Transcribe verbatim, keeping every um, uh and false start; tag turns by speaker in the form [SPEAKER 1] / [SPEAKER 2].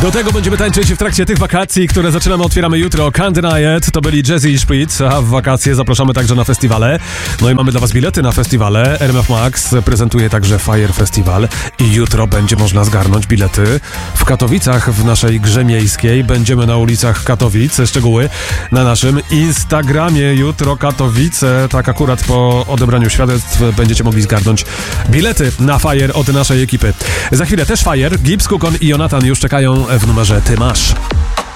[SPEAKER 1] Do tego będziemy tańczyć w trakcie tych wakacji, które zaczynamy, otwieramy jutro. Can't Deny It, to byli Jazzy i Spritz, a w wakacje zapraszamy także na festiwale. No i mamy dla was bilety na festiwale. R M F Max prezentuje także Fire Festival i jutro będzie można zgarnąć bilety w Katowicach, w naszej grze miejskiej. Będziemy na ulicach Katowic. Szczegóły na naszym Instagramie. Jutro Katowice, tak akurat po odebraniu świadectw będziecie mogli zgarnąć bilety na Fire od naszej ekipy. Za chwilę też Fire, Gibbs, Kukon i Jonathan już czekają w numerze Ty Masz.